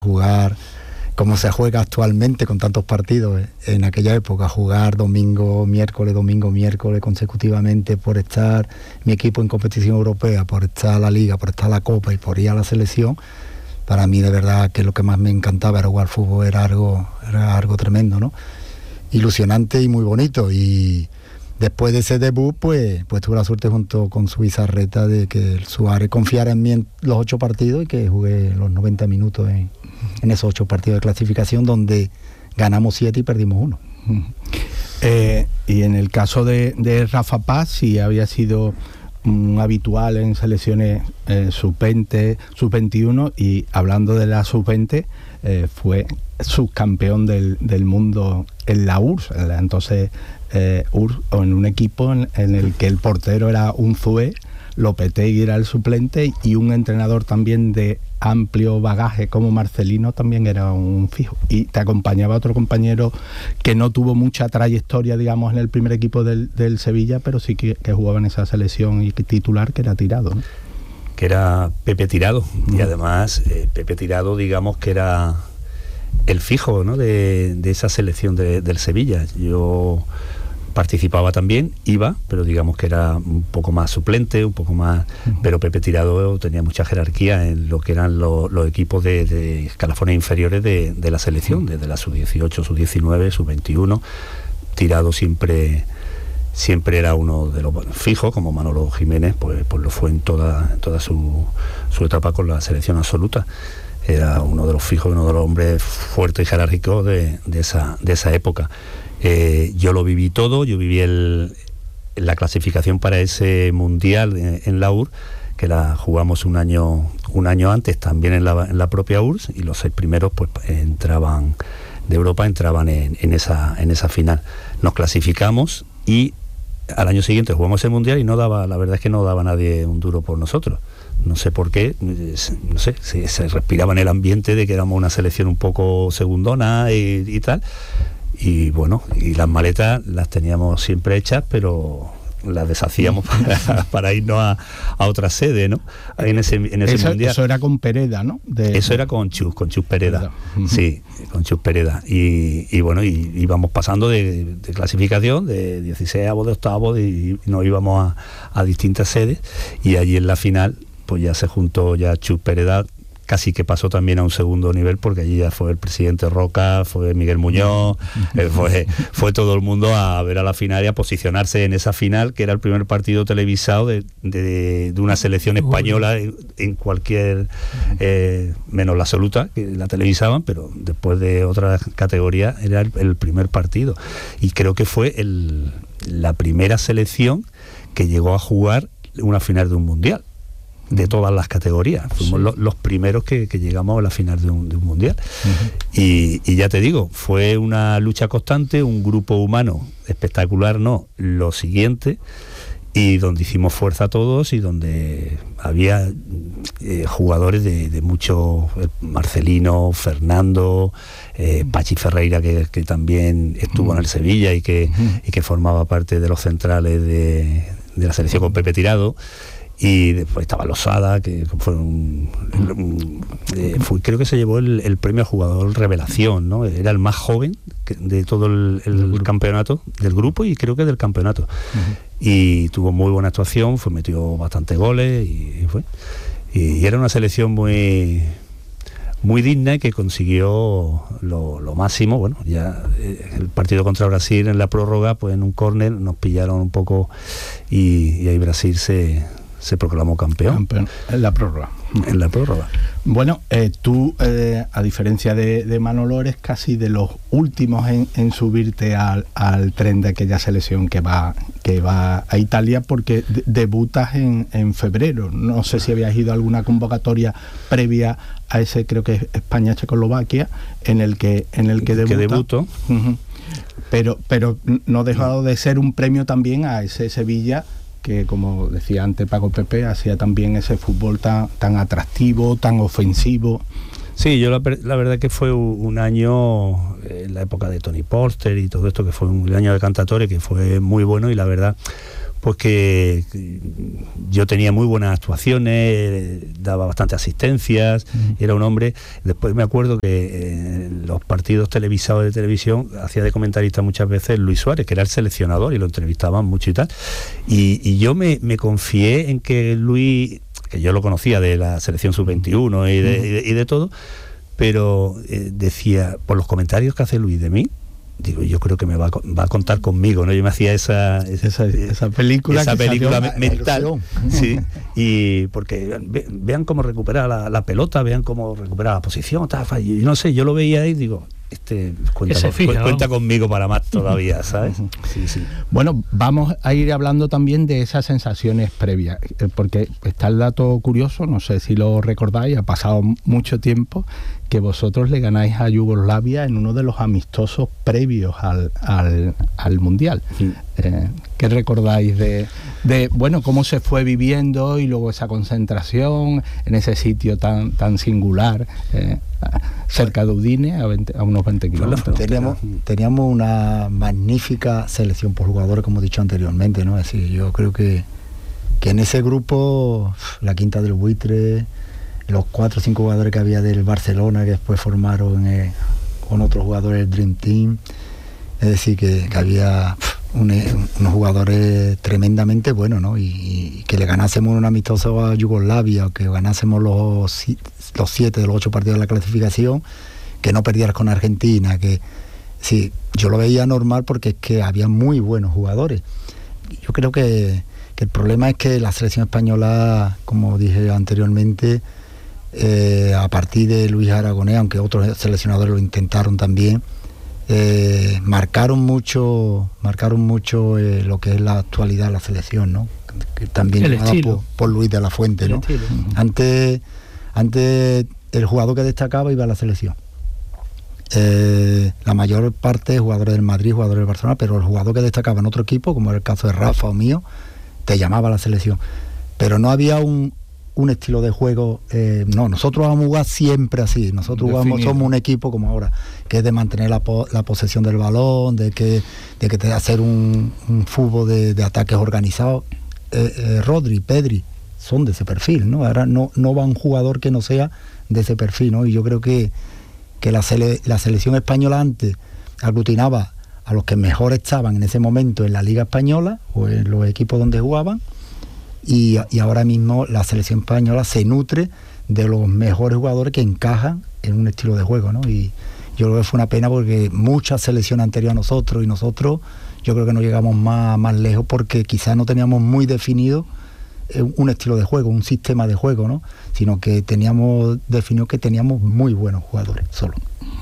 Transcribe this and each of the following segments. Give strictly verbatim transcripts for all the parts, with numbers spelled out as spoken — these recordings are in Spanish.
jugar como se juega actualmente con tantos partidos en aquella época, jugar domingo, miércoles, domingo, miércoles consecutivamente por estar mi equipo en competición europea, por estar la liga, por estar la copa y por ir a la selección. Para mí de verdad que lo que más me encantaba era jugar fútbol, era algo, era algo tremendo, ¿no? Ilusionante y muy bonito. Y después de ese debut, pues, pues tuve la suerte junto con su Bizarreta de que el Suárez confiara en mí en los ocho partidos y que jugué los noventa minutos en, en esos ocho partidos de clasificación, donde ganamos siete y perdimos uno. Eh, y en el caso de, de Rafa Paz, sí había sido un habitual en selecciones eh, sub veinte, sub veintiuno, y hablando de la sub veinte, eh, fue subcampeón del, del mundo en la U R S S, en la, entonces eh, U R S S, o en un equipo en, en el que el portero era un Zue, Lopetegui era el suplente, y un entrenador también de amplio bagaje como Marcelino también era un fijo, y te acompañaba otro compañero que no tuvo mucha trayectoria, digamos, en el primer equipo del, del Sevilla, pero sí que, que jugaba en esa selección y titular, que era Tirado, ¿no? Que era Pepe Tirado, mm. y además eh, Pepe Tirado, digamos que era el fijo, ¿no?, de, de esa selección de, del Sevilla. Yo participaba también, iba, pero digamos que era un poco más suplente, un poco más, uh-huh. pero Pepe Tirado tenía mucha jerarquía en lo que eran lo, los equipos de, de escalafones inferiores de, de la selección, uh-huh. desde la sub dieciocho, sub diecinueve, sub veintiuno. Tirado siempre siempre era uno de los fijos, como Manolo Jiménez, pues, pues lo fue en toda, en toda su, su etapa con la selección absoluta. Era uno de los fijos, uno de los hombres fuertes y jerárquicos de, de, esa, de esa época. Eh, yo lo viví todo, yo viví el, la clasificación para ese mundial en, en la U R S S, que la jugamos un año un año antes también en la, en la propia U R S S, y los seis primeros pues entraban de Europa, entraban en, en, esa, en esa final. Nos clasificamos y al año siguiente jugamos el mundial y no daba, la verdad es que no daba nadie un duro por nosotros. No sé por qué, no sé, se, se respiraba en el ambiente de que éramos una selección un poco segundona y, y tal. Y bueno, y las maletas las teníamos siempre hechas, pero las deshacíamos para, para irnos a, a otra sede, ¿no? En ese, en ese eso, mundial. Eso era con Pereda, ¿no? De, eso era con Chus, con Chus Pereda. Uh-huh. Sí, con Chus Pereda. Y, y bueno, y íbamos pasando de, de clasificación, de dieciseisavos, de octavos, y nos íbamos a, a distintas sedes. Y allí en la final, pues ya se juntó ya Chus Pereda, casi que pasó también a un segundo nivel, porque allí ya fue el presidente Roca, fue Miguel Muñoz, eh, fue, fue todo el mundo a ver a la final y a posicionarse en esa final, que era el primer partido televisado de, de, de una selección española en, en cualquier, eh, menos la absoluta, que la televisaban, pero después de otras categorías era el, el primer partido. Y creo que fue el, la primera selección que llegó a jugar una final de un mundial, de todas las categorías. Fuimos sí. lo, los primeros que, que llegamos a la final de un, de un mundial. Uh-huh. y, y ya te digo, fue una lucha constante, un grupo humano espectacular, no, lo siguiente, y donde hicimos fuerza todos y donde había eh, jugadores de, de mucho, eh, Marcelino, Fernando, eh, Pachi Ferreira, que, que también estuvo uh-huh. en el Sevilla y que, uh-huh. y que formaba parte de los centrales de, de la selección, con Pepe Tirado. Y después estaba Losada, que fue un, un eh, fue, creo que se llevó el, el premio a jugador revelación, ¿no? Era el más joven de todo el, el campeonato, del grupo, y creo que del campeonato. Uh-huh. Y tuvo muy buena actuación, fue metió bastantes goles y, y fue. Y, y era una selección muy muy digna y que consiguió lo, lo máximo. Bueno, ya eh, el partido contra Brasil en la prórroga, pues en un córner nos pillaron un poco y, y ahí Brasil se se proclamó campeón. campeón en la prórroga. En la prórroga. Bueno, eh, tú, eh, a diferencia de, de Manolo, eres casi de los últimos en, en subirte al, al tren de aquella selección que va que va a Italia, porque de, debutas en, en febrero. No sé si habías ido a alguna convocatoria previa a ese, creo que es España-Checoslovaquia, en el que en el que, que debuto. Uh-huh. Pero, pero no ha dejado de ser un premio también a ese Sevilla, que, como decía antes Paco Pepe, hacía también ese fútbol tan, tan atractivo, tan ofensivo. Sí, yo la, la verdad que fue un año, en la época de Tony Porter y todo esto, que fue un año de Cantatore, que fue muy bueno, y la verdad, pues que yo tenía muy buenas actuaciones, daba bastantes asistencias, mm. era un hombre. Después me acuerdo que en los partidos televisados de televisión hacía de comentarista muchas veces Luis Suárez, que era el seleccionador, y lo entrevistaban mucho y tal. Y, y yo me, me confié en que Luis, que yo lo conocía de la selección sub veintiuno y de, mm. y de, y de todo, pero eh, decía, por los comentarios que hace Luis de mí, digo, yo creo que me va a, va a contar conmigo, ¿no? Yo me hacía esa esa, esa, esa película, esa película me, mental, sí, y porque ve, vean cómo recupera la, la pelota, vean cómo recupera la posición, tal, y no sé, yo lo veía ahí y digo, este cuenta, con, fija, cuenta ¿no? conmigo para más todavía, ¿sabes? Sí, sí. Bueno, vamos a ir hablando también de esas sensaciones previas, porque está el dato curioso, no sé si lo recordáis, ha pasado mucho tiempo, que vosotros le ganáis a Yugoslavia en uno de los amistosos previos al, al, al Mundial. Sí. Eh, ¿Qué recordáis de, de, bueno, cómo se fue viviendo y luego esa concentración en ese sitio tan, tan singular, eh, cerca de Udine, a, veinte, a unos veinte kilómetros? Teníamos, teníamos una magnífica selección por jugadores, como he dicho anteriormente, ¿no? Es decir, yo creo que, que en ese grupo, la Quinta del Buitre, los cuatro o cinco jugadores que había del Barcelona, que después formaron eh, con otros jugadores del Dream Team, es decir, que, que había un, unos jugadores tremendamente buenos, ¿no? Y, y que le ganásemos un amistoso a Yugoslavia, o que ganásemos los, los siete de los ocho partidos de la clasificación, que no perdieras con Argentina, que sí, yo lo veía normal porque es que había muy buenos jugadores. Yo creo que, que el problema es que la selección española, como dije anteriormente, Eh, a partir de Luis Aragonés, aunque otros seleccionadores lo intentaron también, eh, marcaron mucho marcaron mucho eh, lo que es la actualidad de la selección, ¿no? Que también por, por Luis de la Fuente, ¿no? Antes, antes el jugador que destacaba iba a la selección. Eh, la mayor parte jugadores del Madrid, jugadores del Barcelona, pero el jugador que destacaba en otro equipo, como era el caso de Rafa o mío, te llamaba a la selección. Pero no había un un estilo de juego, eh, no, nosotros vamos a jugar siempre así, nosotros jugamos, somos un equipo como ahora, que es de mantener la, po, la posesión del balón, de que de que te de hacer un, un fútbol de, de ataques organizados. eh, eh, Rodri, Pedri son de ese perfil, ¿no? Ahora no, no va un jugador que no sea de ese perfil, ¿no? Y yo creo que, que la, sele, la selección española antes aglutinaba a los que mejor estaban en ese momento en la Liga Española o en los equipos donde jugaban. Y, y ahora mismo la selección española se nutre de los mejores jugadores que encajan en un estilo de juego, ¿no? Y yo creo que fue una pena porque muchas selecciones anteriores a nosotros y nosotros yo creo que no llegamos más, más lejos porque quizás no teníamos muy definido un estilo de juego, un sistema de juego, ¿no? Sino que teníamos definido que teníamos muy buenos jugadores solo.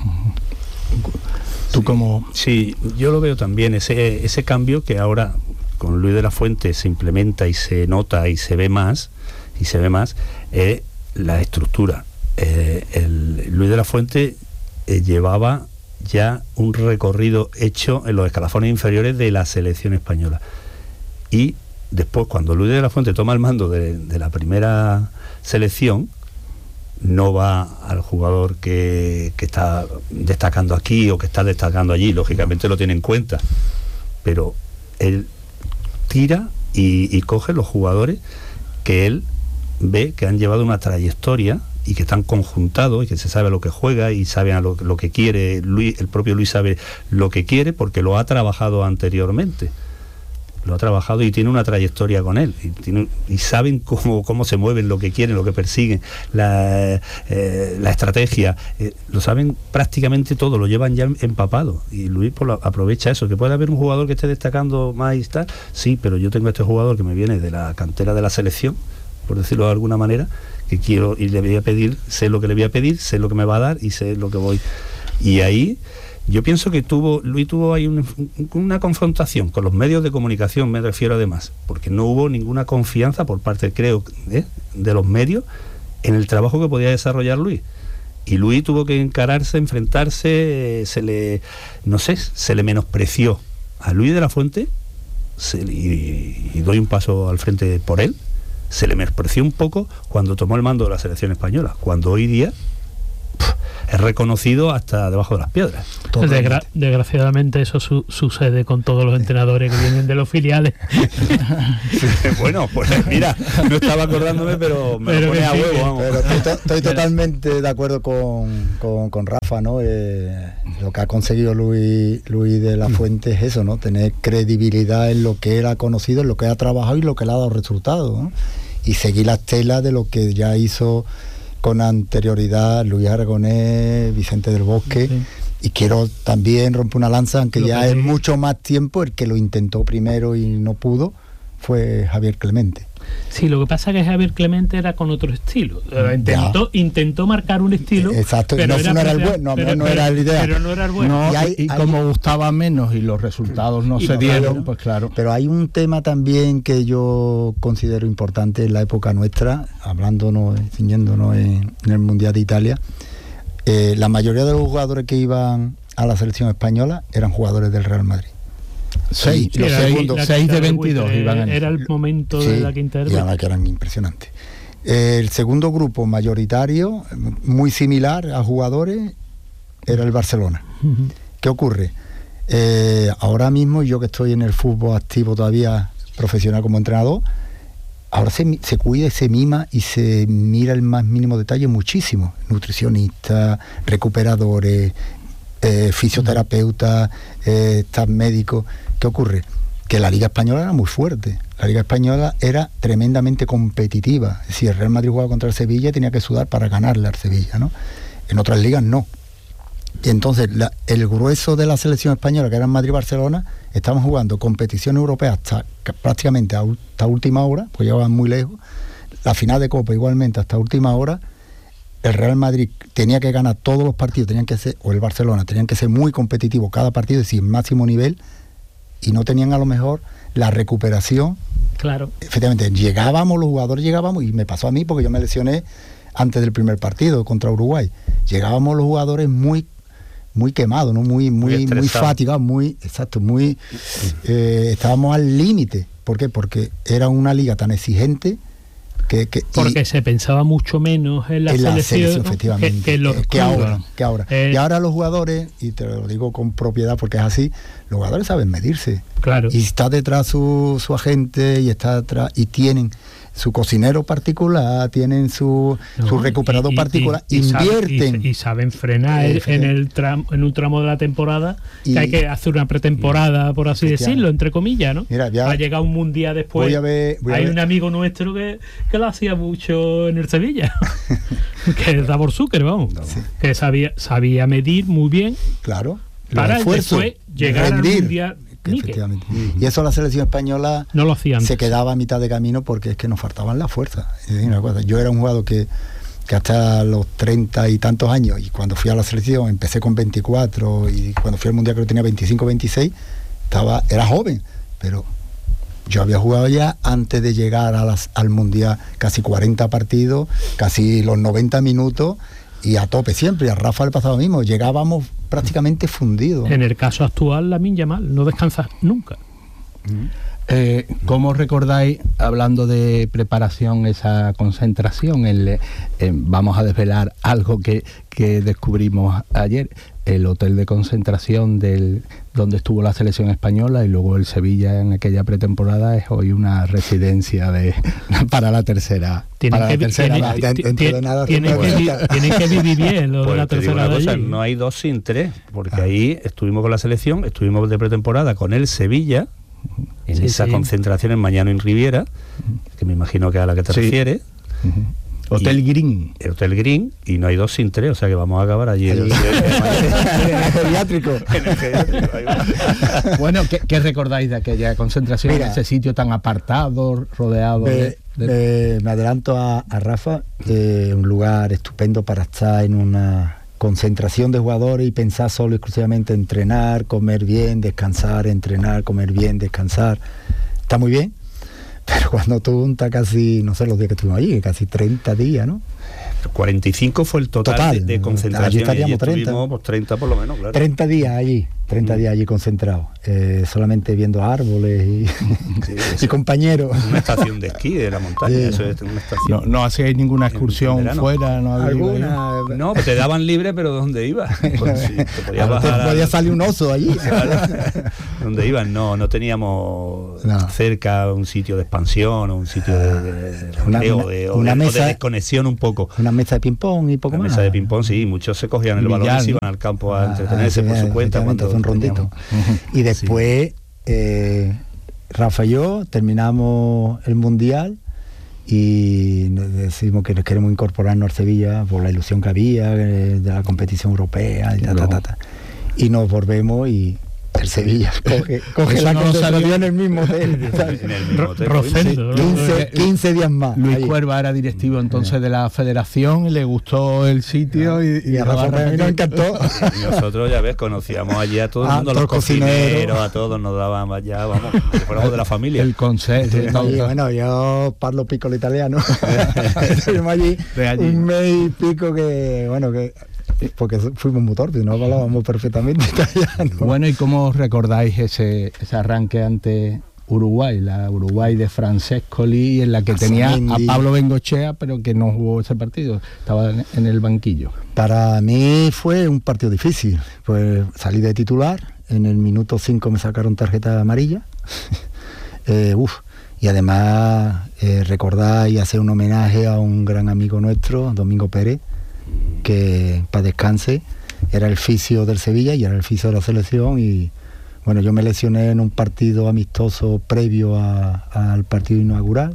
¿Tú cómo? Sí, yo lo veo también, ese, ese cambio que ahora con Luis de la Fuente se implementa y se nota y se ve más, y se ve más, eh, la estructura. Eh, el, Luis de la Fuente eh, llevaba ya un recorrido hecho en los escalafones inferiores de la selección española. Y después, cuando Luis de la Fuente toma el mando de, de la primera selección, no va al jugador que, que está destacando aquí o que está destacando allí, lógicamente lo tiene en cuenta, pero él tira y, y coge los jugadores que él ve que han llevado una trayectoria y que están conjuntados y que se sabe lo que juega y sabe a lo, lo que quiere. Luis, el propio Luis sabe lo que quiere porque lo ha trabajado anteriormente, lo ha trabajado y tiene una trayectoria con él y, tiene, y saben cómo, cómo se mueven, lo que quieren, lo que persiguen, la, eh, la estrategia, eh, lo saben prácticamente todo, lo llevan ya empapado y Luis pues, aprovecha eso, que puede haber un jugador que esté destacando más y tal, sí, pero yo tengo este jugador que me viene de la cantera de la selección, por decirlo de alguna manera, que quiero y le voy a pedir, sé lo que le voy a pedir, sé lo que me va a dar y sé lo que voy, y ahí yo pienso que tuvo Luis tuvo ahí un, una confrontación con los medios de comunicación, me refiero además, porque no hubo ninguna confianza por parte, creo, ¿eh? de los medios en el trabajo que podía desarrollar Luis. Y Luis tuvo que encararse, enfrentarse, eh, se le, no sé, se le menospreció a Luis de la Fuente, se, y, y doy un paso al frente por él, se le menospreció un poco cuando tomó el mando de la selección española, cuando hoy día es reconocido hasta debajo de las piedras. Desgra- desgraciadamente eso su- sucede con todos los entrenadores que vienen de los filiales. Bueno, pues mira, no estaba acordándome, pero me Pero lo pone a sí, huevo, vamos. Pero estoy, to- estoy totalmente de acuerdo con, con, con Rafa, ¿no? Eh, lo que ha conseguido Luis, Luis de la Fuente es eso, ¿no? Tener credibilidad en lo que él ha conocido, en lo que ha trabajado y lo que le ha dado resultados, ¿no? Y seguir las telas de lo que ya hizo con anterioridad Luis Aragonés, Vicente del Bosque. Sí. Y quiero también romper una lanza, aunque Lo ya que es sí. mucho más tiempo, el que lo intentó primero y no pudo fue Javier Clemente. Sí, lo que pasa es que Javier Clemente era con otro estilo. Eh, Intentó, intentó marcar un estilo. Exacto, pero no- no era el propia- bueno, no, pero- no pero- era el ideal. Pero no era el bueno. No, Y hay- y, y hay- como gustaba menos y los resultados no Y se no, dieron, claro. pues claro. Pero hay un tema también que yo considero importante en la época nuestra, hablándonos, ciñéndonos en, en el Mundial de Italia. Eh, la mayoría de los jugadores que iban a la selección española eran jugadores del Real Madrid. Seis, Sí, los era seis, el- la seis quinta de del veintidós buitre, iban en Era eso. el momento Sí, de la quinta del y buitre. además que eran impresionantes. El segundo grupo mayoritario, muy similar a jugadores, era el Barcelona. Ujú. ¿Qué ocurre? Eh, ahora mismo, yo que estoy en el fútbol activo todavía, profesional como entrenador, ahora se, mi- se cuida y se mima y se mira el más mínimo detalle muchísimo. Nutricionistas, recuperadores, eh, fisioterapeutas, eh, staff médicos. ¿Qué ocurre? Que la Liga Española era muy fuerte. La Liga Española era tremendamente competitiva. Es decir, el Real Madrid jugaba contra el Sevilla y tenía que sudar para ganarle al Sevilla, ¿no? En otras ligas no. Y entonces la- el grueso de la selección española, que era en Madrid y Barcelona, estaban jugando competiciones europeas hasta ca- prácticamente a- hasta última hora, pues llevaban muy lejos. La final de Copa igualmente hasta última hora. El Real Madrid tenía que ganar todos los partidos, tenían que ser, o el Barcelona, tenían que ser muy competitivos cada partido, es decir, máximo nivel, y no tenían a lo mejor la recuperación. Claro. Efectivamente, llegábamos, los jugadores llegábamos, y me pasó a mí porque yo me lesioné antes del primer partido contra Uruguay. Llegábamos los jugadores muy muy quemados, ¿no? Muy, muy, muy, estresados. fatigados, muy, exacto, muy eh, estábamos al límite. ¿Por qué? Porque era una liga tan exigente que, que y- Porque se pensaba mucho menos en la en la selección, selección, efectivamente, que, que los que, que clubes. ahora, que ahora. Eh, y ahora los jugadores, y te lo digo con propiedad porque es así, los jugadores saben medirse. Claro. Y está detrás su, su agente, y está detrás, y tienen su cocinero particular, tienen su, No, su recuperador y- y- particular, y- y saben- invierten. y, y saben frenar Eh, en el tramo, en un tramo de la temporada, Y- que hay que hacer una pretemporada, por así Efectivamente. decirlo, entre comillas, ¿no? Mira, ya- ha llegado un mundial después. Voy a ver- voy a hay ver- un amigo nuestro que, que lo hacía mucho en el Sevilla, que es Davor Zucker, vamos, Sí. que sabía sabía medir muy bien Claro. los para esfuerzos, después llegar al rendir, mundial. que Níquel. efectivamente. Y eso la selección española No lo hacían. se quedaba a mitad de camino porque es que nos faltaban las fuerzas. Es decir, una cosa, yo era un jugador que, que hasta los treinta y tantos años, y cuando fui a la selección empecé con veinticuatro, y cuando fui al mundial creo que tenía veinticinco, veintiséis, estaba, era joven, pero yo había jugado ya antes de llegar a las, al mundial casi cuarenta partidos, casi los noventa minutos, y a tope siempre. Y a Rafa le pasaba lo mismo, llegábamos prácticamente fundidos. En el caso actual, Lamine Yamal no descansa nunca. Eh, ¿Cómo recordáis, hablando de preparación, esa concentración? El, eh, vamos a desvelar algo que, que descubrimos ayer, el hotel de concentración del donde estuvo la selección española y luego el Sevilla en aquella pretemporada es hoy una residencia de para la tercera. Tienen para que, la vi- tercera tienen- edad. edad. ti- Dentro ti- de nada tienen se que vi- puede. tienen que vivir bien lo de Pues la te digo tercera una de cosa, allí. no hay dos sin tres, porque Ah. ahí estuvimos con la selección, estuvimos de pretemporada con el Sevilla, en Sí, esa sí. concentración en Mañana en Riviera, que me imagino que es a la que te Sí. refieres, Ujú. Hotel Y- Green. el Hotel Green, y no hay dos sin tres, o sea que vamos a acabar allí. Allí. Geriátrico. En el geriátrico, ahí va. Bueno, ¿qué, qué recordáis de aquella concentración Mira, en ese sitio tan apartado, rodeado Me, de, de- me- me adelanto a, a Rafa, eh, un lugar estupendo para estar en una concentración de jugadores y pensar solo y exclusivamente en entrenar, comer bien, descansar, entrenar, comer bien, descansar. Está muy bien, pero cuando tú juntas casi, no sé los días que estuvimos allí, casi treinta días, ¿no? cuarenta y cinco fue el total, total. De, de concentración. Allí estaríamos y treinta. Estuvimos pues, treinta por lo menos, claro. treinta días allí, treinta mm. días allí concentrados, eh, solamente viendo árboles y, sí, y compañeros. Una estación de esquí de la montaña, sí. Eso es una estación. No, no hacíais ninguna excursión fuera, no había alguna. No, pues te daban libre, pero ¿dónde ibas? Pues, sí, te podías bajar podía salir un oso allí. ¿Dónde ibas? No, no teníamos no. cerca un sitio de expansión o un sitio de, de, de una, recreo, una, de, una o de, mesa, o de desconexión un poco. Una mesa de ping-pong y poco una más. Mesa de ping-pong, sí, muchos se cogían el balón y se iban al campo a entretenerse ah, sí, por su cuenta. Cuando un rondito. Y después, sí. eh, Rafa y yo terminamos el Mundial y decimos que nos queremos incorporarnos al Sevilla por la ilusión que había eh, de la competición europea y ta, ta, ta, ta. Y nos volvemos y el Sevilla coge, coge la no concentración en el mismo hotel, en el mismo hotel. Rosendo, quince, quince días más. Luis ahí. Cuerva era directivo entonces yeah. de la federación y le gustó el sitio y, y, y a Rafa a mí nos encantó. Y nosotros, ya ves, conocíamos allí a todo el mundo, ah, los cocineros, cocineros, a todos nos daban allá, vamos, como si fuéramos de la familia. El consejo. Sí, bueno, yo parlo piccolo italiano. Estuvimos allí, allí un mes y pico que, bueno, que porque fuimos muy torpes, no hablábamos perfectamente italiano. Bueno, ¿y cómo recordáis ese, ese arranque ante Uruguay, la Uruguay de Francescoli, en la que tenía a Pablo Bengochea, pero que no jugó ese partido, estaba en el banquillo? Para mí fue un partido difícil, pues salí de titular, en el minuto cinco me sacaron tarjeta amarilla, eh, uf, y además eh, recordar y hacer un homenaje a un gran amigo nuestro, Domingo Pérez, que para descanse, era el fisio del Sevilla y era el fisio de la selección, y bueno, yo me lesioné en un partido amistoso previo a, al partido inaugural.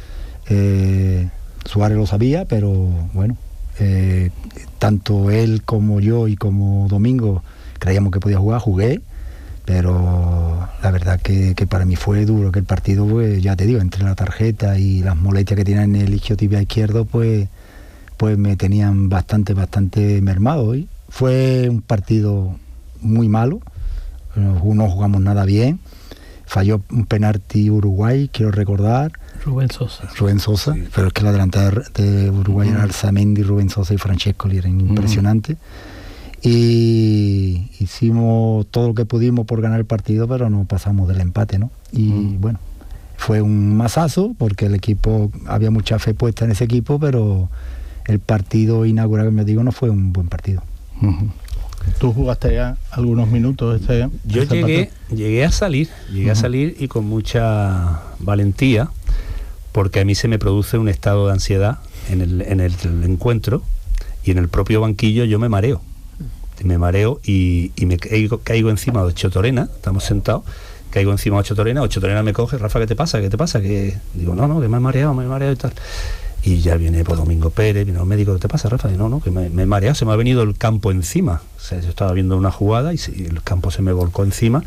eh, Suárez lo sabía, pero bueno, eh, tanto él como yo y como Domingo creíamos que podía jugar, jugué, pero la verdad que, que para mí fue duro, que el partido, pues ya te digo, entre la tarjeta y las molestias que tienen en el isquiotibia izquierdo, pues pues me tenían bastante, bastante mermado hoy. Fue un partido muy malo, no jugamos nada bien, falló un penalti Uruguay, quiero recordar. Rubén Sosa. Rubén Sosa, sí. Pero es que la delantera de Uruguay mm. era Alzamendi, Rubén Sosa y Francescoli, eran mm. impresionantes. Y hicimos todo lo que pudimos por ganar el partido, pero no pasamos del empate, ¿no? Y mm. bueno, fue un masazo, porque el equipo, había mucha fe puesta en ese equipo, pero el partido inaugural, que me digo, no fue un buen partido. Uh-huh. ¿Tú jugaste ya algunos minutos este Yo este llegué partido? llegué a salir, llegué uh-huh. a salir y con mucha valentía, porque a mí se me produce un estado de ansiedad en el, en el, el encuentro, y en el propio banquillo yo me mareo. Me mareo y, y me caigo, caigo encima de Ocho Torena, estamos sentados, caigo encima de Ocho Torena, Ocho Torena me coge, Rafa, ¿qué te pasa? ¿Qué te pasa? Que digo, no, no, que me he mareado, me he mareado y tal. Y ya viene por Domingo Pérez, viene el médico, ¿qué te pasa, Rafa? Y no, no, que me, me he mareado, se me ha venido el campo encima. O sea, yo estaba viendo una jugada y se, el campo se me volcó encima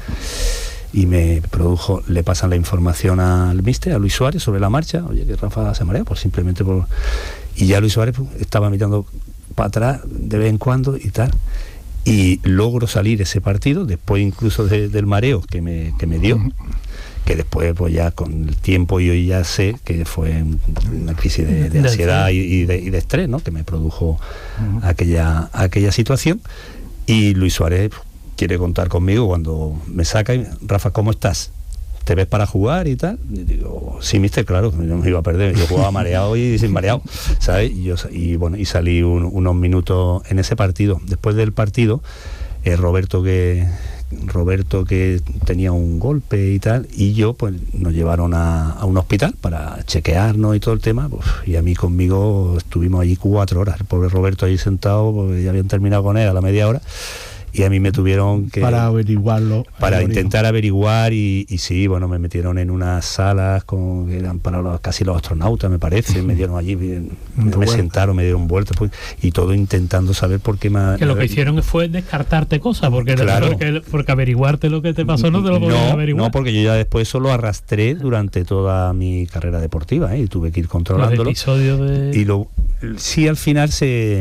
y me produjo, le pasan la información al míster, a Luis Suárez, sobre la marcha, oye, que Rafa se marea, pues simplemente por... Y ya Luis Suárez pues, estaba mirando para atrás de vez en cuando y tal. Y logro salir ese partido, después incluso de, del mareo que me, que me dio, que después pues ya con el tiempo yo ya sé que fue una crisis de, de ansiedad y, y, de, y de estrés, ¿no? Que me produjo uh-huh. aquella, aquella situación. Y Luis Suárez quiere contar conmigo cuando me saca y, Rafa, ¿cómo estás? ¿Te ves para jugar y tal? Y digo, sí, mister, claro, yo me iba a perder, yo jugaba mareado y sin mareado, ¿sabes? Y, yo, y bueno, y salí un, unos minutos en ese partido. Después del partido, eh, Roberto que Roberto que tenía un golpe y tal, y yo, pues nos llevaron a, a un hospital para chequearnos y todo el tema, pues, y a mí conmigo estuvimos allí cuatro horas, el pobre Roberto ahí sentado, porque ya habían terminado con él a la media hora, y a mí me tuvieron que... Para averiguarlo. Para intentar averiguar y, y sí, bueno, me metieron en unas salas con, que eran para los, casi los astronautas, me parece, me dieron allí, me, me sentaron, me dieron vueltas, pues, y todo intentando saber por qué me... Que lo que hicieron fue descartarte cosas, porque, claro, porque, porque averiguarte lo que te pasó no te lo podían no, averiguar. No, porque yo ya después eso lo arrastré durante toda mi carrera deportiva, ¿eh? Y tuve que ir controlándolo. Los episodios de... Y lo, sí, al final se...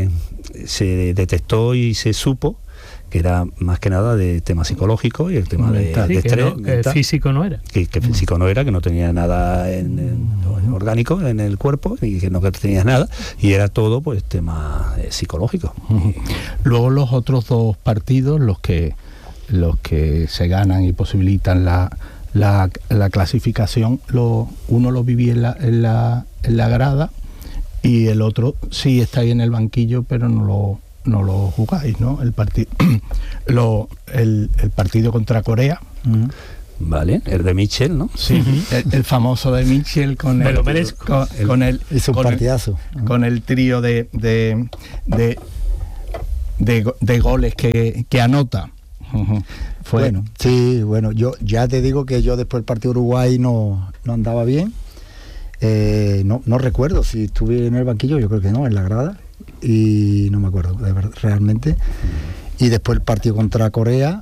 se detectó y se supo que era más que nada de tema psicológico y el tema mental, de, de sí, estrés. Que, no, que físico no era. Que, que físico no era, que no tenía nada en, en, en orgánico en el cuerpo y que no que tenía nada, y era todo pues tema eh, psicológico. Uh-huh. Luego los otros dos partidos, los que los que se ganan y posibilitan la, la, la clasificación, lo, uno lo viví en la, en, la, en la grada y el otro sí está ahí en el banquillo, pero no lo no lo jugáis, ¿no? El partido lo el, el partido contra Corea. Uh-huh. Vale, el de Mitchell, ¿no? Sí, uh-huh. el, el famoso de Mitchell con Me el, lo merezco. con, el, con el es un con partidazo. El, uh-huh. con el trío de de, de, de, de goles que, que anota. Uh-huh. Fue, bueno, sí, bueno, yo ya te digo que yo después del partido Uruguay no, no andaba bien. Eh, no, no recuerdo si estuve en el banquillo, yo creo que no, en la grada. Y no me acuerdo de verdad, realmente. Y después el partido contra Corea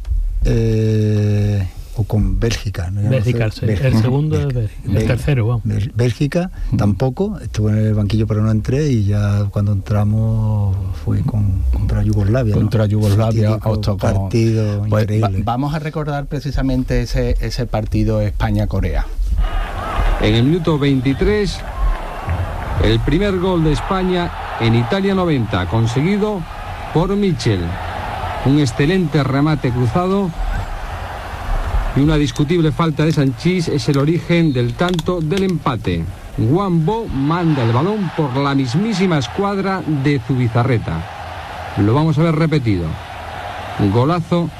eh, o con Bélgica, ¿no? Bélgica, no sé. el, Bélgica, el segundo de Bélgica, el Bélgica, tercero, vamos. Bélgica mm. tampoco, estuve en el banquillo pero no entré, y ya cuando entramos fue con, contra Yugoslavia. Contra ¿no? Yugoslavia, otro partido pues, increíble. Va, vamos a recordar precisamente ese, ese partido España-Corea. En el minuto veintitrés, el primer gol de España en Italia noventa, conseguido por Mitchell. Un excelente remate cruzado y una discutible falta de Sanchís es el origen del tanto del empate. Wambo manda el balón por la mismísima escuadra de Zubizarreta. Lo vamos a ver repetido. Un golazo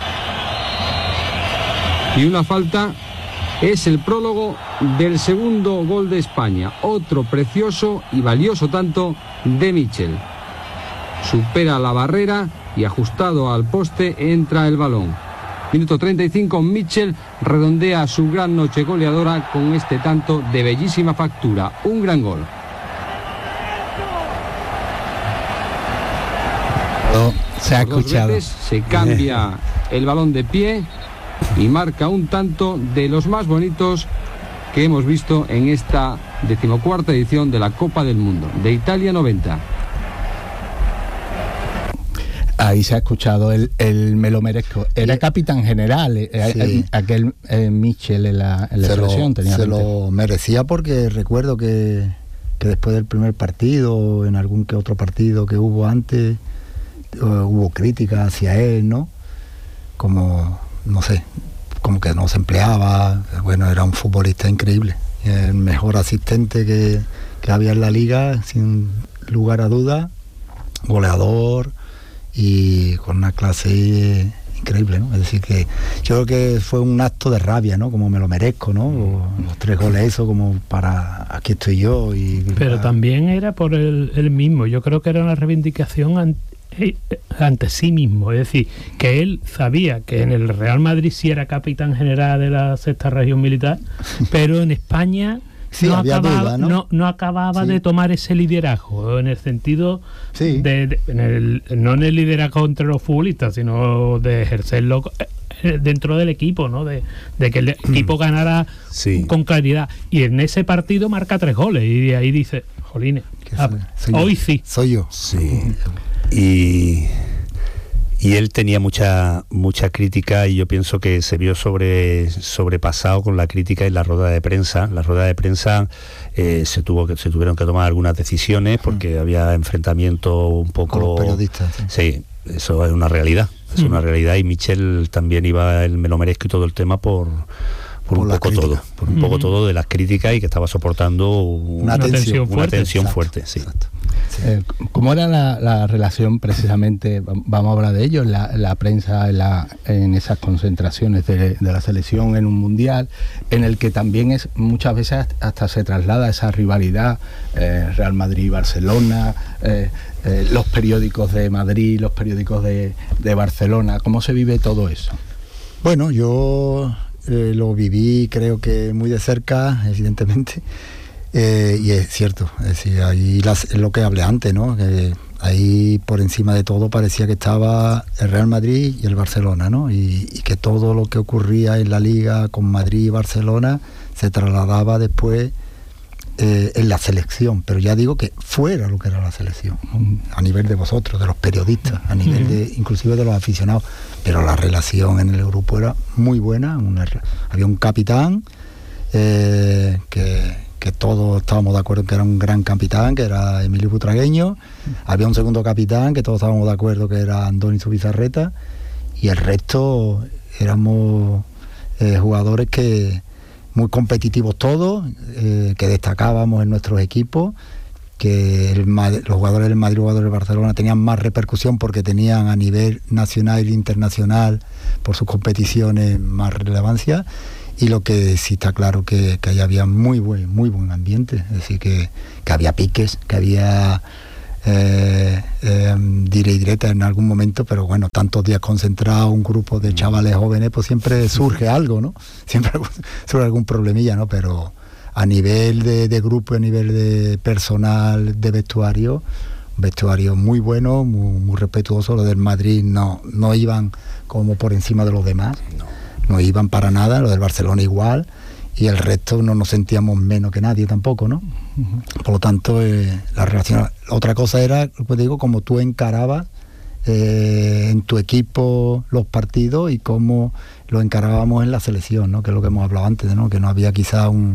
y una falta. Es el prólogo del segundo gol de España, otro precioso y valioso tanto de Mitchell. Supera la barrera y ajustado al poste entra el balón. Minuto treinta y cinco, Mitchell redondea su gran noche goleadora con este tanto de bellísima factura. Un gran gol. Oh, se ha escuchado. Veces, se cambia el balón de pie y marca un tanto de los más bonitos que hemos visto en esta decimocuarta edición de la Copa del Mundo, de Italia noventa. Ahí se ha escuchado el, el me lo merezco. Era capitán general, eh, sí. aquel eh, Mitchell en la, en la se selección. Lo, tenía se lo merecía porque recuerdo que, que después del primer partido, en algún que otro partido que hubo antes, uh, hubo críticas hacia él, ¿no? Como, no sé, como que no se empleaba. Bueno, era un futbolista increíble. El mejor asistente que, que había en la liga, sin lugar a duda. Goleador y con una clase increíble, ¿no? Es decir, que yo creo que fue un acto de rabia, ¿no? Como me lo merezco, ¿no? O los tres goles, eso como para aquí estoy yo. Y pero para... también era por el, el mismo. Yo creo que era una reivindicación ante, ante sí mismo. Es decir, que él sabía que en el Real Madrid sí era capitán general de la sexta región militar, pero en España... Sí, no, acababa, duda, ¿no? No, no acababa sí. de tomar ese liderazgo, en el sentido sí. de, de en el, no en el liderazgo entre los futbolistas, sino de ejercerlo dentro del equipo, ¿no? De, de que el equipo ganara sí. con claridad. Y en ese partido marca tres goles y de ahí dice, jolines, ah, soy hoy yo. sí. Soy yo. Sí. Y... Y él tenía mucha mucha crítica y yo pienso que se vio sobre sobrepasado con la crítica en la rueda de prensa. La rueda de prensa eh, se tuvo que se tuvieron que tomar algunas decisiones porque mm. había enfrentamiento un poco... Con los periodistas. Sí, sí, eso es una realidad. Es mm. una realidad y Mitchell también iba, el me lo merezco y todo el tema por... por, por un poco crítica. todo, por un mm-hmm. poco todo de las críticas y que estaba soportando una, una tensión fuerte. Una tensión Exacto. fuerte, sí. Exacto. Sí. Eh, ¿Cómo era la, la relación precisamente, vamos a hablar de ello, la, la prensa en, la, en esas concentraciones de, de la selección en un mundial, en el que también es muchas veces hasta se traslada esa rivalidad, eh, Real Madrid-Barcelona, eh, eh, los periódicos de Madrid, los periódicos de, de Barcelona? ¿Cómo se vive todo eso? Bueno, yo eh, lo viví creo que muy de cerca, evidentemente. Eh, y es cierto, es decir, ahí las, es lo que hablé antes, ¿no? Que ahí por encima de todo parecía que estaba el Real Madrid y el Barcelona, ¿no? Y, y que todo lo que ocurría en la liga con Madrid y Barcelona se trasladaba después eh, en la selección, pero ya digo que fuera lo que era la selección, ¿no? A nivel de vosotros, de los periodistas, a nivel de inclusive de los aficionados, pero la relación en el grupo era muy buena. Una, había un capitán eh, que, que todos estábamos de acuerdo que era un gran capitán, que era Emilio Butragueño. Había un segundo capitán que todos estábamos de acuerdo que era Andoni Zubizarreta, y el resto éramos eh, jugadores que muy competitivos todos, eh, que destacábamos en nuestros equipos, que el, los jugadores del Madrid, jugadores del Barcelona tenían más repercusión porque tenían a nivel nacional e internacional por sus competiciones más relevancia, y lo que sí está claro que, que ahí había muy buen, muy buen ambiente, es decir, que, que había piques, que había eh, eh, dire y direta en algún momento, pero bueno, tantos días concentrados, un grupo de chavales jóvenes, pues siempre surge algo, ¿no? Siempre surge algún problemilla, ¿no? Pero a nivel de, de grupo, a nivel de personal, de vestuario, vestuario muy bueno, muy, muy respetuoso. Los del Madrid no, no iban como por encima de los demás, no, no iban para nada, los del Barcelona igual, y el resto no nos sentíamos menos que nadie tampoco, ¿no? Uh-huh. Por lo tanto, eh, la relación... Otra cosa era, pues digo, como tú encarabas eh, en tu equipo los partidos y cómo lo encarábamos en la selección, ¿no? Que es lo que hemos hablado antes, ¿no? Que no había quizá un,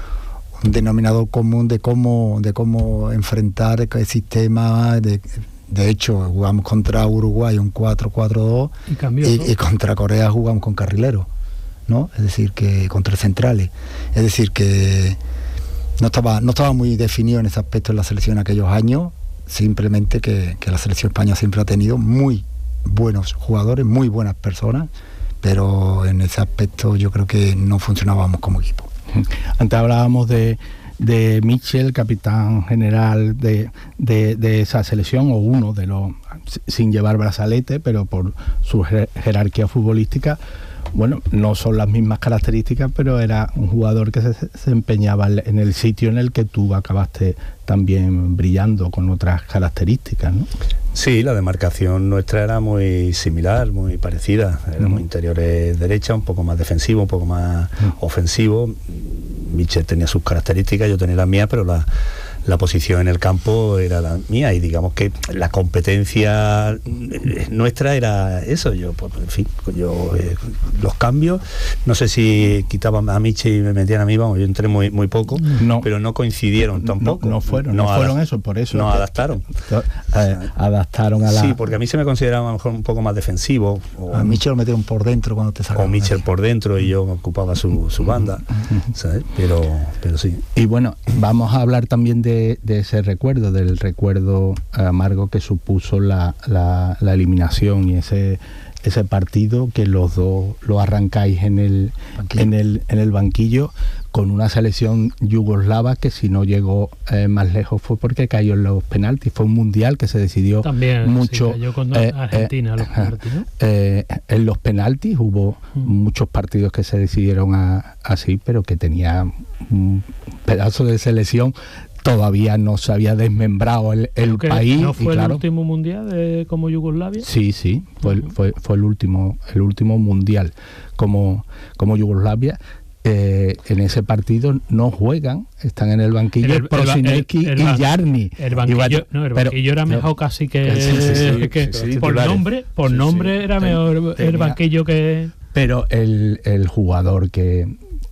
un denominador común de cómo, de cómo enfrentar el sistema. De, de hecho, jugamos contra Uruguay un cuatro cuatro dos y, cambió, y, ¿no? y contra Corea jugamos con carrileros, ¿no? Es decir, que contra centrales. Es decir, que no estaba, no estaba muy definido en ese aspecto en la selección en aquellos años, simplemente que, que la selección española siempre ha tenido muy buenos jugadores, muy buenas personas, pero en ese aspecto yo creo que no funcionábamos como equipo. Antes hablábamos de, de Michel, capitán general de, de, de esa selección, o uno de los, sin llevar brazalete, pero por su jer- jerarquía futbolística. Bueno, no son las mismas características, pero era un jugador que se, se empeñaba en el sitio en el que tú acabaste también brillando con otras características, ¿no? Sí, la demarcación nuestra era muy similar, muy parecida. Éramos uh-huh. interiores derecha, un poco más defensivo, un poco más uh-huh. ofensivo. Michel tenía sus características, yo tenía las mías, pero la, la posición en el campo era la mía, y digamos que la competencia nuestra era eso. Yo, pues, en fin, yo eh, los cambios, no sé si quitaban a Michel y me metían a mí, vamos, yo entré muy muy poco, no, pero no coincidieron tampoco. No, no fueron, no, no fueron eso, por eso. No adaptaron. Eh, adaptaron a la... Sí, porque a mí se me consideraba a lo mejor un poco más defensivo. O, a Michel lo metieron por dentro cuando te sacaban. O Michel por dentro y yo ocupaba su, su banda, ¿sabes? Pero, pero sí. Y bueno, vamos a hablar también de, de ese recuerdo, del recuerdo amargo que supuso la, la, la eliminación y ese ese partido que los dos lo arrancáis en el banquillo. en el en el banquillo con una selección yugoslava que si no llegó eh, más lejos fue porque cayó en los penaltis. Fue un mundial que se decidió también mucho. Sí, cayó con eh, Argentina eh, los penaltis, ¿no? eh, en los penaltis hubo mm. muchos partidos que se decidieron a, así, pero que tenía un pedazo de selección. Todavía no se había desmembrado el, el país. ¿No fue y claro, el último mundial de, como Yugoslavia? Sí, sí, fue, uh-huh. fue, fue el último el último mundial como, como Yugoslavia. Eh, en ese partido no juegan, están en el banquillo el, Prosinecki y Jarni. El banquillo, no, el banquillo pero, era mejor no, casi que, sí, sí, sí, que sí, sí, por titulares. nombre, por sí, nombre sí, era ten, mejor tenía, el banquillo que... Pero el, el jugador que...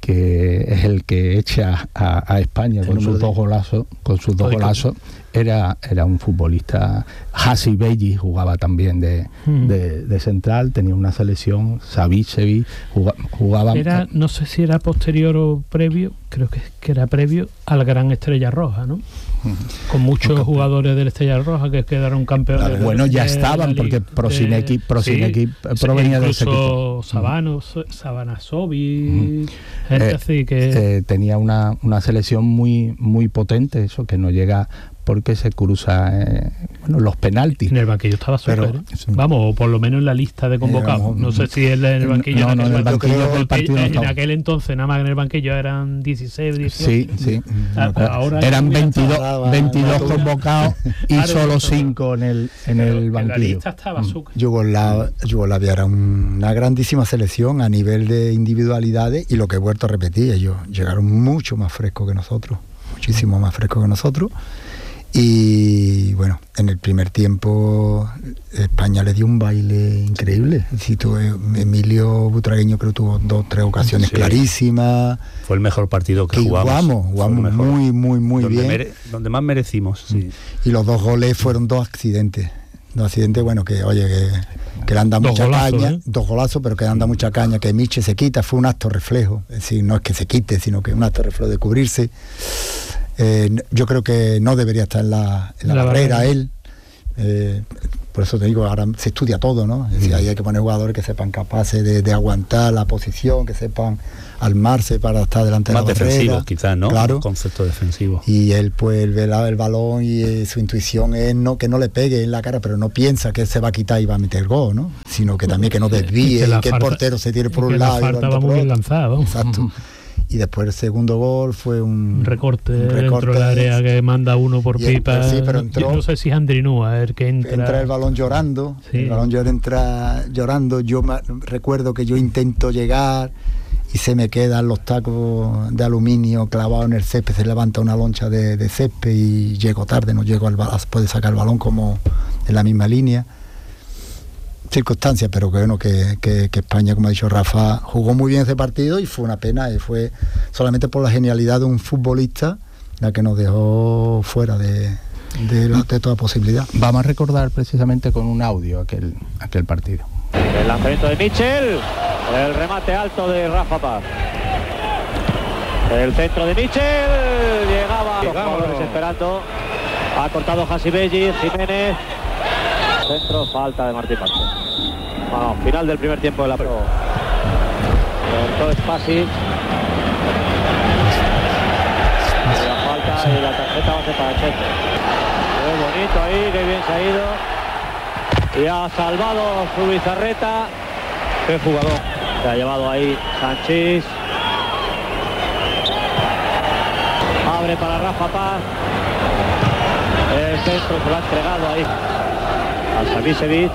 que es el que echa a, a España el con sus dos golazos, con sus dos golazos, era, era un futbolista. Hasi Belli jugaba también de, mm. de, de central, tenía una selección, Savicevic jugaba, jugaba era, no sé si era posterior o previo, creo que, que era previo al Gran Estrella Roja, ¿no? Mm. Con muchos no, jugadores del Estrella Roja que quedaron campeones. Claro, bueno, ya estaban, porque Prosinecki, Prosinecki sí, provenía de ese equipo. Sabanos, Sabanasovic, mm. gente eh, así que... Eh, tenía una, una selección muy, muy potente, eso que no llega... porque se cruza eh, bueno, los penaltis. En el banquillo estaba súper, ¿eh? Sí. Vamos, o por lo menos en la lista de convocados. No sé si en el banquillo... No, no, en el banquillo del partido En, en aquel entonces, nada más en el banquillo eran dieciséis, dieciocho. Sí, sí. Ahora eran veintidós, veintidós convocados y solo cinco en el, en el banquillo. En la lista estaba súper. Yugoslavia, Yugoslavia era una grandísima selección a nivel de individualidades, y lo que he vuelto a repetir, ellos llegaron mucho más frescos que nosotros. muchísimo más fresco que nosotros. Y bueno, en el primer tiempo España le dio un baile increíble. Es decir, tuve, Emilio Butragueño creo que tuvo dos tres ocasiones sí. clarísimas. Fue el mejor partido que, que jugamos. Jugamos, jugamos muy, muy, muy donde bien. Mere, donde más merecimos. Sí. Y los dos goles fueron dos accidentes. Dos accidentes, bueno, que oye, que, que le han dado mucha golazos, caña. ¿eh? Dos golazos, pero que le han dado mucha caña. Que Miche se quita, fue un acto reflejo. Es decir, no es que se quite, sino que un acto reflejo de cubrirse. Eh, yo creo que no debería estar en la, en la, la barrera, barrera él. Eh, por eso te digo, ahora se estudia todo, ¿no? Es decir, mm. ahí hay que poner jugadores que sepan capaces de, de aguantar la posición, que sepan armarse para estar delante más de la barrera. Más defensivos, quizás, ¿no? Claro. Un concepto defensivo. Y él, pues, ve la, el balón y eh, su intuición es no que no le pegue en la cara, pero no piensa que él se va a quitar y va a meter gol, ¿no? Sino que también que no desvíe, que, la que falta, el portero se tire por un lado. La falta va muy bien lanzado. Exacto. Y después el segundo gol fue un, un recorte, un recorte dentro del área que manda uno por pipa. El, sí, pero entró, yo no sé si es Andrinúa el que entra. Entra el balón llorando, sí. el balón entra llorando. Yo me, recuerdo que yo intento llegar y se me quedan los tacos de aluminio clavados en el césped, se levanta una loncha de, de césped y llego tarde, no llego al balón, puede sacar el balón como en la misma línea. Circunstancias, pero que bueno, que, que, que España, como ha dicho Rafa, jugó muy bien ese partido y fue una pena, y fue solamente por la genialidad de un futbolista la que nos dejó fuera de, de, la, de toda posibilidad. Vamos a recordar precisamente con un audio aquel, aquel partido. El lanzamiento de Michel, el remate alto de Rafa Paz, el centro de Michel, llegaba, los jugadores esperando, ha cortado Hasibelli, Jiménez. Centro, falta de Martín Vázquez. Bueno, final del primer tiempo de la pro. Cortó Spasic. La falta y la tarjeta va a ser para Checo. Muy bonito ahí, qué bien se ha ido. Y ha salvado su Bizarreta. Qué jugador. Se ha llevado ahí Sanchís. Abre para Rafa Paz. El centro se lo ha entregado ahí a Savicevic.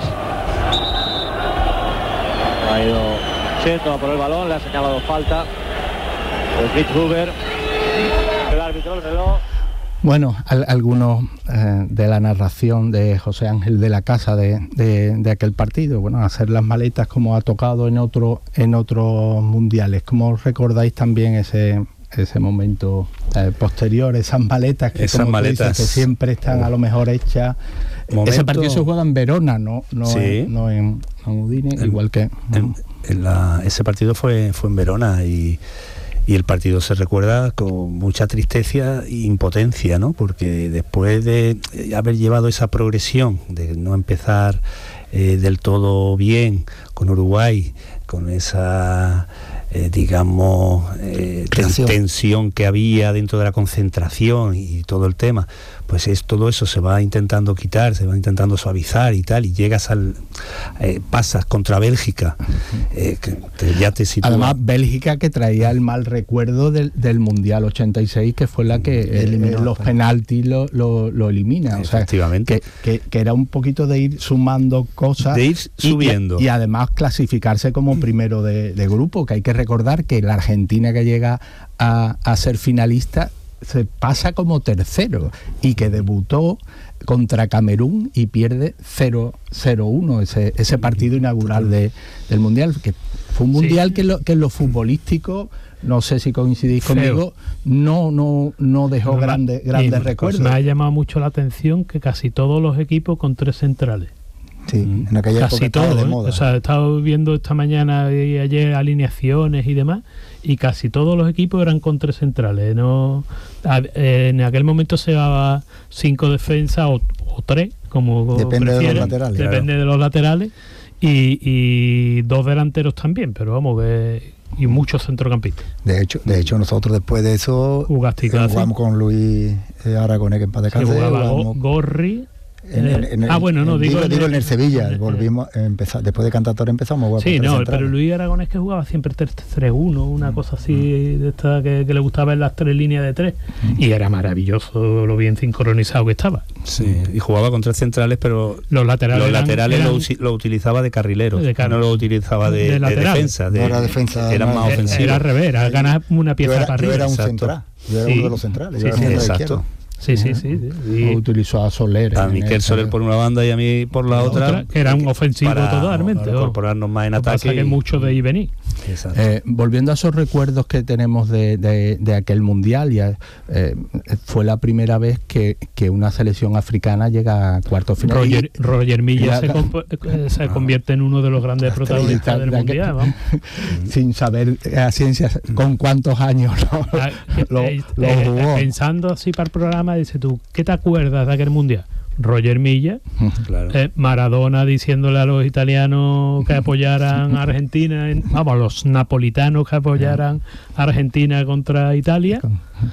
Ha ido Chendo a por el balón, le ha señalado falta. Smith Huber. El árbitro, el reloj. Bueno, al, algunos eh, de la narración de José Ángel de la Casa de, de, de aquel partido, bueno, hacer las maletas como ha tocado en otro, en otros mundiales. ¿Cómo recordáis también ese ese momento eh, posterior, esas maletas que, esas maletas dices, que siempre están a lo mejor hechas? Momento... Ese partido se juega en Verona, no, no, sí. en, no en, en Udine, en, igual que en, en la, ese partido fue fue en Verona y y el partido se recuerda con mucha tristeza e impotencia, ¿no? Porque después de haber llevado esa progresión de no empezar eh, del todo bien con Uruguay, con esa Eh, digamos eh, ten, tensión que había dentro de la concentración y todo el tema, pues es todo eso se va intentando quitar, se va intentando suavizar y tal, y llegas al eh, pasas contra Bélgica, eh, que te, ya te sitúa. Además Bélgica, que traía el mal recuerdo del, del Mundial ochenta y seis, que fue la que eliminó, eh, los penaltis lo, lo, lo elimina, o sea, efectivamente, que, que, que era un poquito de ir sumando cosas, de ir subiendo y, y además clasificarse como primero de, de grupo, que hay que recordar que la Argentina, que llega a, a ser finalista, se pasa como tercero, y que debutó contra Camerún y pierde cero uno ese, ese partido inaugural de, del Mundial, que fue un Mundial sí. que, lo, que en lo futbolístico, no sé si coincidís Feo. conmigo, no no no dejó no, grandes grandes recuerdos. Me ha llamado mucho la atención que casi todos los equipos con tres centrales. Sí, mm. en aquella casi época todo, de ¿eh? moda. O sea, he estado viendo esta mañana y ayer alineaciones y demás, y casi todos los equipos eran con tres centrales. No, a, en aquel momento se daba cinco defensas o, o tres, como depende de los laterales. Depende claro. de los laterales y, y dos delanteros también, pero vamos que y muchos centrocampistas. De hecho, de hecho nosotros después de eso Jugaste, eh, jugamos con Luis eh, Aragonés, que en paz descanse, jugaba jugamos... Gorri. En, en, en el, ah, bueno, no, en, digo, digo, en, digo en el Sevilla, en, volvimos, empezar, después de Cantador empezamos a jugar. Sí, no, centrales. pero Luis Aragonés, que jugaba siempre tres uno, una mm. cosa así, de esta que, que le gustaba en las tres líneas de tres, mm. y era maravilloso lo bien sincronizado que estaba. Sí, y jugaba con tres centrales, pero los laterales, los eran, laterales eran, lo, lo utilizaba de carrileros, de car no lo utilizaba de, de, de defensa. De, no era defensa. Eran no, más ofensivos. Era al revés, era ganar una pieza era, para arriba. Yo era un exacto. central, yo era sí. uno de los centrales. Sí, yo sí, era exacto. Sí, sí, sí. sí, sí. Utilizó a Soler. A Miquel Soler por una banda y a mí por la otra. otra que era un ofensivo para, totalmente. Para incorporarnos más en Lo ataque. pasa que y, mucho de ir y venir. Eh, volviendo a esos recuerdos que tenemos de, de, de aquel mundial, ya eh, fue la primera vez que, que una selección africana llega a cuartos finales. Roger, Roger Milla se, se convierte en uno de los grandes protagonistas del mundial, ¿no? Sin saber a ciencias con cuántos años lo, lo, eh, lo eh, jugó. Pensando así para el programa, dice tú, ¿qué te acuerdas de aquel mundial? Roger Milla, claro. eh, Maradona diciéndole a los italianos que apoyaran a Argentina, en, vamos, a los napolitanos que apoyaran a Argentina contra Italia,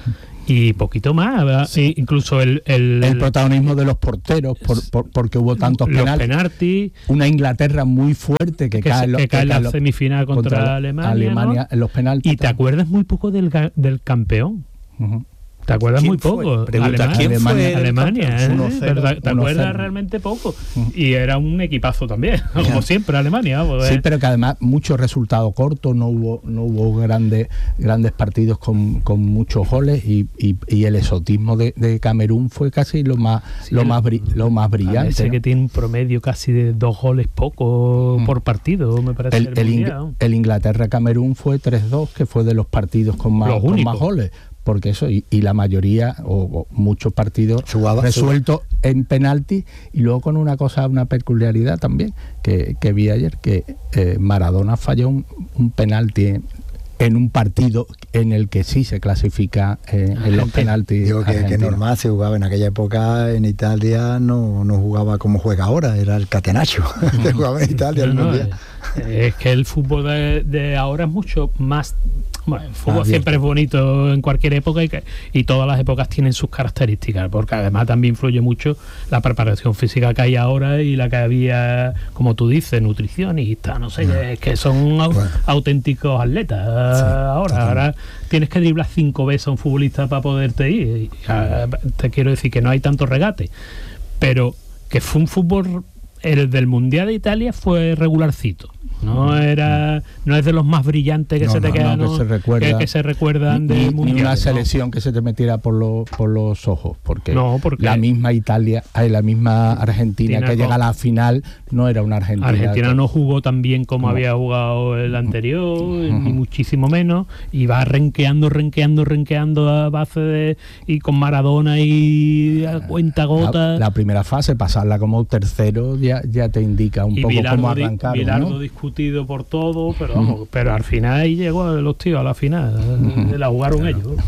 y poquito más, sí. incluso el, el, el protagonismo de los porteros, por, por, porque hubo tantos penaltis, penaltis, una Inglaterra muy fuerte que, que cae, se, lo, que cae que en la lo, semifinal contra, contra Alemania, Alemania ¿no? en los penaltis. Y te acuerdas muy poco del, del campeón. Uh-huh. ¿Te acuerdas muy poco? Pregunta, ¿quién Alemania, fue Alemania, ¿eh? uno cero, pero te, te uno acuerdas cero. realmente poco. Y era un equipazo también, como siempre, Alemania. Pues, sí, pero que además mucho resultado corto, no hubo no hubo grandes grandes partidos con, con muchos goles y, y, y el exotismo de, de Camerún fue casi lo más sí, lo más bri, lo más brillante. Ese, ¿no? Que tiene un promedio casi de dos goles poco mm. por partido, me parece. El, el, Ing el Inglaterra-Camerún fue tres dos, que fue de los partidos con más, con más goles. Porque eso, y, y la mayoría, o, o muchos partidos jugaba, resueltos en penalti, y luego con una cosa, una peculiaridad también, que, que vi ayer, que eh, Maradona falló un, un penalti en, en un partido en el que sí se clasifica eh, en los penaltis. Digo que, que normal se jugaba en aquella época en Italia, no, no jugaba como juega ahora, era el catenaccio, se jugaba en Italia. No, el no, mundial. Es que el fútbol de, de ahora es mucho más. Bueno, el fútbol ah, siempre es bonito en cualquier época y, que, y todas las épocas tienen sus características, porque además también influye mucho la preparación física que hay ahora y la que había, como tú dices, nutricionistas, no sé, no. Que, que son bueno. auténticos atletas sí, ahora. Totalmente. Ahora tienes que driblar cinco veces a un futbolista para poderte ir. Y, a, te quiero decir que no hay tanto regate, pero que fue un fútbol, el del Mundial de Italia fue regularcito. No era, no es de los más brillantes que no, se te no, quedan, no, que, se recuerda, que, que se recuerdan del mundial. Ni una selección no. que se te metiera por los por los ojos, porque, no, porque la misma Italia, hay la misma Argentina que llega a la final, no era una Argentina. Argentina que, no jugó tan bien como no. había jugado el anterior, uh-huh. ni muchísimo menos, y va renqueando, renqueando, renqueando a base de y con Maradona y a cuenta gota. La, la primera fase, pasarla como tercero, ya, ya te indica un y poco Bilardo cómo arrancaron, Bilardo ¿no? discutido por todo, pero vamos, uh-huh. pero al final ahí llegó los tíos a la final, uh-huh. la jugaron claro. ellos.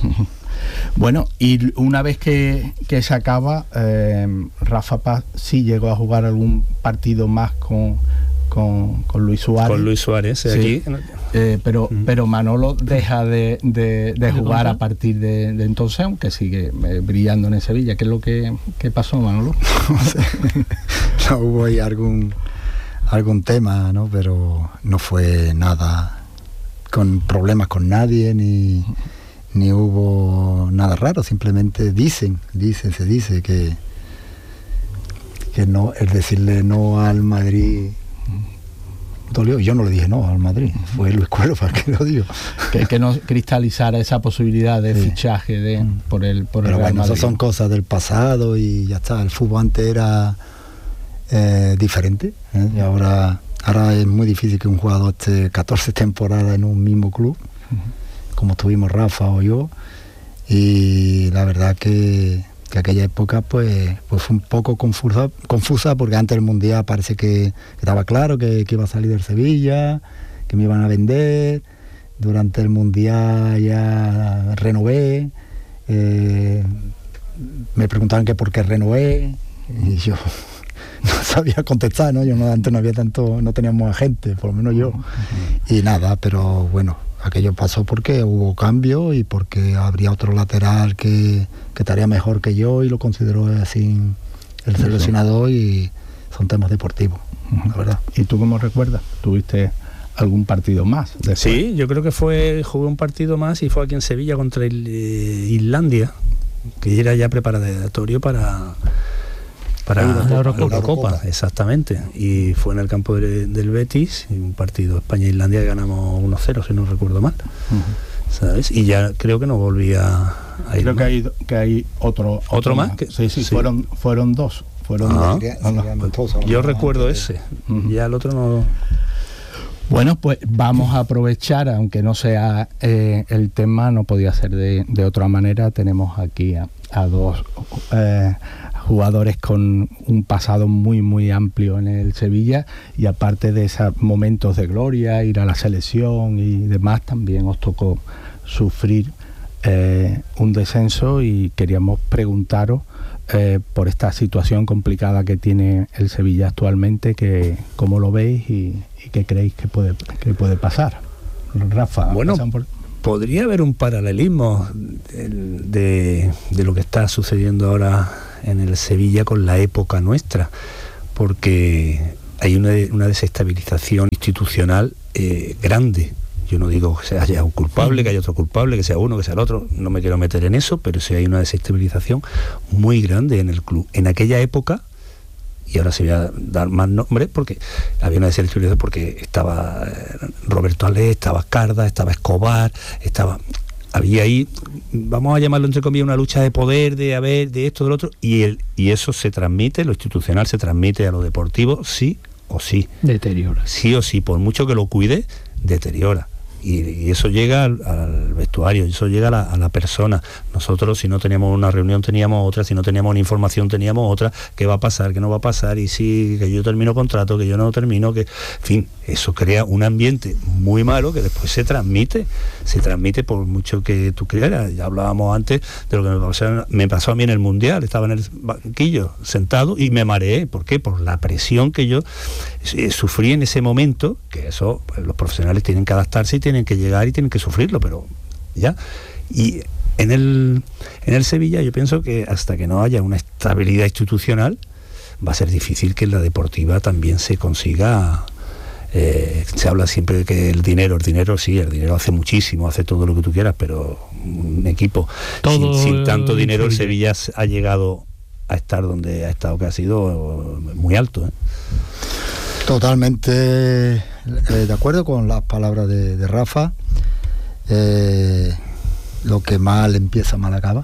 Bueno, y una vez que, que se acaba, eh, Rafa Paz sí llegó a jugar algún partido más con, con, con Luis Suárez. Con Luis Suárez, sí. aquí. Eh, pero, uh-huh. pero Manolo deja de, de, de jugar a partir de, de entonces, aunque sigue eh, brillando en el Sevilla. ¿Qué es lo que, que pasó, Manolo? No hubo ahí algún... algún tema, ¿no? Pero no fue nada con problemas con nadie, ni, ni hubo nada raro, simplemente dicen, dicen, se dice que, que no, el decirle no al Madrid dolió. Yo no le dije no al Madrid, fue Luis Cuerva que lo dio. Que, que no cristalizara esa posibilidad de sí. fichaje de, por el, por Pero el Real bueno, Madrid. esas son cosas del pasado y ya está. El fútbol antes era Eh, diferente, ¿eh? Y ahora ahora es muy difícil que un jugador esté catorce temporadas en un mismo club, uh-huh. como estuvimos Rafa o yo, y la verdad que, que aquella época pues, pues fue un poco confusa, confusa porque antes del Mundial parece que, que estaba claro que, que iba a salir del Sevilla, que me iban a vender, durante el Mundial ya renové, eh, me preguntaban que por qué renové, y yo no sabía contestar, ¿no? Yo no, antes no había tanto, no teníamos agente, por lo menos yo. Uh-huh. Y nada, pero bueno, aquello pasó porque hubo cambio y porque habría otro lateral que, que estaría mejor que yo y lo consideró así el seleccionador, y son temas deportivos, la verdad. ¿Y tú cómo recuerdas? ¿Tuviste algún partido más después? Sí, yo creo que fue jugué un partido más y fue aquí en Sevilla contra il, eh, Islandia, que era ya preparatorio para para la Eurocopa. la Eurocopa, Eurocopa, exactamente, y fue en el campo de, del Betis, y un partido España-Islandia que ganamos uno cero, si no recuerdo mal. Uh-huh. ¿Sabes? Y ya creo que no volví a, a ir. Creo que hay, que hay otro otro, ¿Otro más. Que, sí, sí, sí, fueron fueron dos. Fueron ah, dos. Sería, sería no, yo recuerdo ese. Uh-huh. Ya el otro no. Bueno, pues vamos a aprovechar, aunque no sea eh, el tema, no podía ser de, de otra manera. Tenemos aquí a, a dos eh, jugadores con un pasado muy, muy amplio en el Sevilla, y aparte de esos momentos de gloria, ir a la selección y demás, también os tocó sufrir eh, un descenso, y queríamos preguntaros Eh, por esta situación complicada que tiene el Sevilla actualmente, que cómo lo veis y, y qué creéis que puede, que puede pasar. Rafa, bueno, por... podría haber un paralelismo de, de, de lo que está sucediendo ahora en el Sevilla con la época nuestra, porque hay una, una desestabilización institucional eh, grande. Yo no digo que sea haya un culpable, que haya otro culpable, que sea uno, que sea el otro, no me quiero meter en eso, pero sí hay una desestabilización muy grande en el club. En aquella época, y ahora se voy a dar más nombres, porque había una desestabilización porque estaba Roberto Alé, estaba Carda, estaba Escobar, estaba... Había ahí, vamos a llamarlo entre comillas, una lucha de poder, de haber, de esto, del otro, y, el, y eso se transmite, lo institucional se transmite a lo deportivo, sí o sí. Deteriora. Sí o sí, por mucho que lo cuide, deteriora. Y, y eso llega al, al vestuario, eso llega a la, a la persona. Nosotros, si no teníamos una reunión, teníamos otra, si no teníamos una información, teníamos otra. ¿Qué va a pasar? ¿Qué no va a pasar? Y si que yo termino contrato, que yo no termino, que... En fin, eso crea un ambiente muy malo que después se transmite, se transmite por mucho que tú quieras. Ya hablábamos antes de lo que me pasó, me pasó a mí en el Mundial, estaba en el banquillo sentado y me mareé. ¿Por qué? Por la presión que yo eh, sufrí en ese momento, que eso, pues, los profesionales tienen que adaptarse y tienen que llegar y tienen que sufrirlo, pero ya. Y en el, en el Sevilla yo pienso que hasta que no haya una estabilidad institucional va a ser difícil que en la deportiva también se consiga. Eh, se habla siempre de que el dinero, el dinero sí, el dinero hace muchísimo, hace todo lo que tú quieras, pero un equipo sin, sin tanto dinero, el Sevilla ha llegado a estar donde ha estado, que ha sido muy alto, ¿eh? Totalmente eh, de acuerdo con las palabras de, de Rafa. Eh, lo que mal empieza, mal acaba.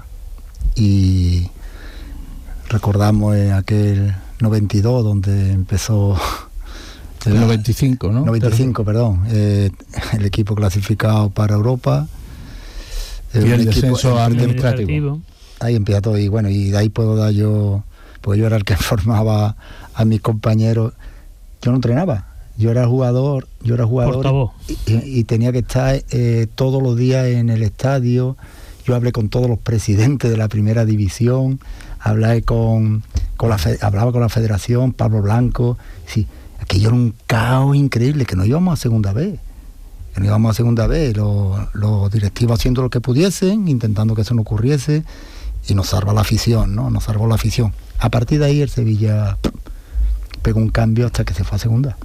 Y recordamos en aquel noventa y dos, donde empezó... El noventa y cinco, ¿no? noventa y cinco, perdón. Eh, el equipo clasificado para Europa. Eh, y el descenso administrativo. Ahí empieza todo. Y bueno, y de ahí puedo dar yo... Pues yo era el que formaba a mis compañeros. Yo no entrenaba. Yo era jugador, yo era jugador y, y, y tenía que estar eh, todos los días en el estadio. Yo hablé con todos los presidentes de la primera división, hablé con, con la fe, hablaba con la federación, Pablo Blanco. Sí, aquello era un caos increíble, que no íbamos a segunda vez. Que no íbamos a segunda vez. Los, los directivos haciendo lo que pudiesen, intentando que eso no ocurriese, y nos salva la afición, ¿no? Nos salvó la afición. A partir de ahí el Sevilla pegó un cambio hasta que se fue a segunda.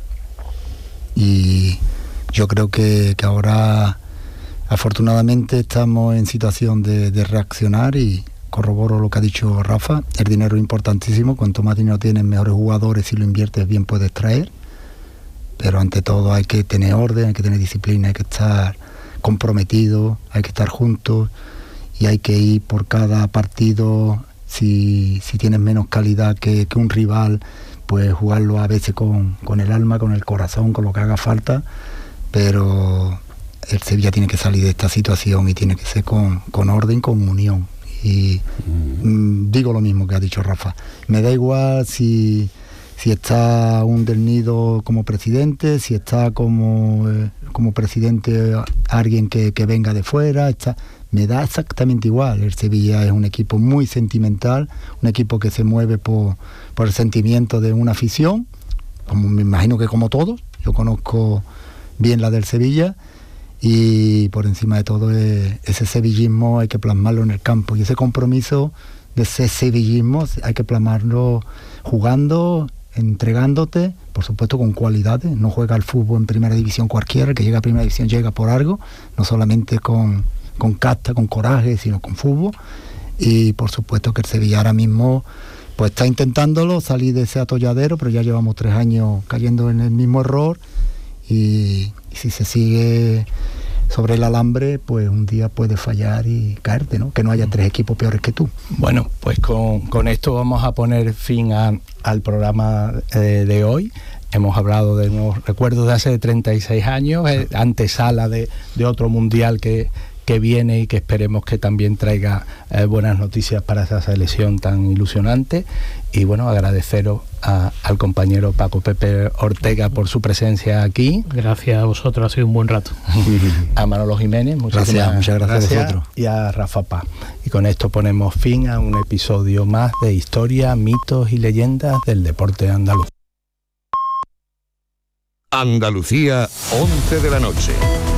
Y yo creo que, que ahora afortunadamente estamos en situación de, de reaccionar, y corroboro lo que ha dicho Rafa. El dinero es importantísimo, cuanto más dinero tienes, mejores jugadores, si lo inviertes bien puedes traer, pero ante todo hay que tener orden, hay que tener disciplina, hay que estar comprometidos, hay que estar juntos, y hay que ir por cada partido. Si, si tienes menos calidad que, que un rival, pues jugarlo a veces con, con el alma, con el corazón, con lo que haga falta, pero el Sevilla tiene que salir de esta situación y tiene que ser con, con orden, con unión. Y mm, digo lo mismo que ha dicho Rafa, me da igual si, si está un del Nido como presidente, si está como, eh, como presidente alguien que, que venga de fuera, está... Me da exactamente igual. El Sevilla es un equipo muy sentimental, un equipo que se mueve por, por el sentimiento de una afición, como me imagino que como todos. Yo conozco bien la del Sevilla, y por encima de todo es, ese sevillismo hay que plasmarlo en el campo, y ese compromiso de ese sevillismo hay que plasmarlo jugando, entregándote, por supuesto con cualidades. No juega al fútbol en primera división cualquiera, el que llega a primera división llega por algo, no solamente con, con casta, con coraje, sino con fútbol. Y por supuesto que el Sevilla ahora mismo pues está intentándolo, salir de ese atolladero, pero ya llevamos tres años cayendo en el mismo error, y, y si se sigue sobre el alambre, pues un día puedes fallar y caerte, ¿no? Que no haya tres equipos peores que tú. Bueno, pues con, con esto vamos a poner fin a, al programa eh, de hoy. Hemos hablado de unos recuerdos de hace treinta y seis años, eh, antesala de, de otro mundial que, que viene y que esperemos que también traiga eh, buenas noticias para esa selección tan ilusionante. Y bueno, agradeceros a, al compañero Paco Pepe Ortega por su presencia aquí. Gracias a vosotros, ha sido un buen rato. A Manolo Jiménez, muchas gracias, muchas gracias, gracias a vosotros. Y a Rafa Paz. Y con esto ponemos fin a un episodio más de historia, mitos y leyendas del deporte andaluz. Andalucía, once de la noche.